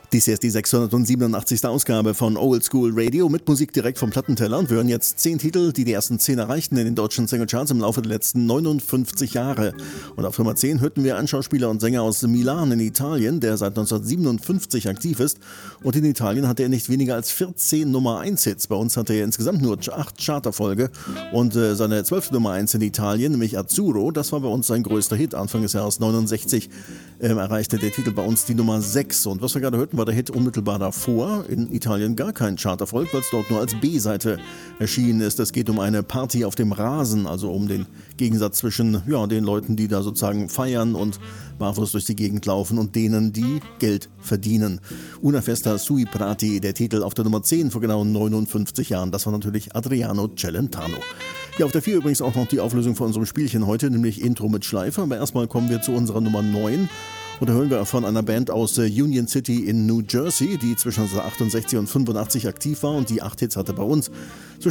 Dies hier ist die 687. Ausgabe von Old School Radio mit Musik direkt vom Plattenteller und wir hören jetzt 10 Titel, die ersten 10 erreichten in den deutschen Singlecharts im Laufe der letzten 59 Jahre. Und auf Nummer 10 hörten wir einen Schauspieler und Sänger aus Milan in Italien, der seit 1957 aktiv ist. Und in Italien hatte er nicht weniger als 14 Nummer 1 Hits. Bei uns hatte er insgesamt nur 8 Charterfolge und seine 12. Nummer 1 in Italien, nämlich Azzurro, das war bei uns sein größter Hit. Anfang des Jahres 69 erreichte der Titel bei uns die Nummer 6. Und was wir gerade hörten, war der Hit unmittelbar davor. In Italien gar kein Charterfolg, weil es dort nur als B-Seite erschienen ist. Es geht um eine Party auf dem Rasen, also um den Gegensatz zwischen den Leuten, die da sozusagen feiern und barfuß durch die Gegend laufen und denen, die Geld verdienen. Una festa sui prati, der Titel auf der Nummer 10 vor genau 59 Jahren. Das war natürlich Adriano Celentano. Ja, auf der 4 übrigens auch noch die Auflösung von unserem Spielchen heute, nämlich Intro mit Schleife. Aber erstmal kommen wir zu unserer Nummer 9. Und da hören wir von einer Band aus Union City in New Jersey, die zwischen 1968 und 85 aktiv war und die 8 Hits hatte bei uns.